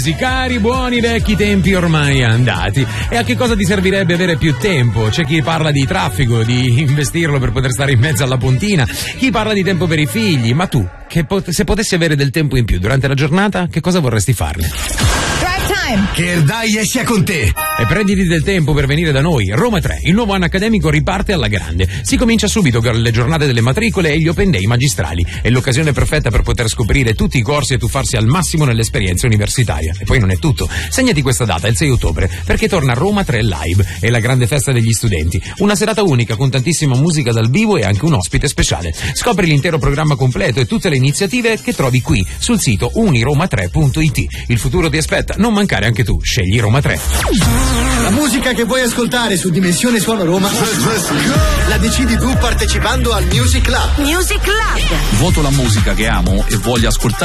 Cari buoni vecchi tempi ormai andati. E a che cosa ti servirebbe avere più tempo? C'è chi parla di traffico, di investirlo per poter stare in mezzo alla pontina, chi parla di tempo per i figli. Ma tu, se potessi avere del tempo in più durante la giornata, che cosa vorresti farne? Che dai sia con te! E prenditi del tempo per venire da noi. Roma 3, il nuovo anno accademico riparte alla grande. Si comincia subito con le giornate delle matricole e gli open day magistrali. È l'occasione perfetta per poter scoprire tutti i corsi e tuffarsi al massimo nell'esperienza universitaria. E poi non è tutto. Segnati questa data, il 6 ottobre, perché torna Roma 3 Live. È la grande festa degli studenti. Una serata unica con tantissima musica dal vivo e anche un ospite speciale. Scopri l'intero programma completo e tutte le iniziative che trovi qui sul sito uniroma3.it. Il futuro ti aspetta, non mancare anche tu. Scegli Roma 3. La musica che vuoi ascoltare su Dimensione Suono Roma la decidi tu partecipando al Music Club. Music Club. Voto la musica che amo e voglio ascoltare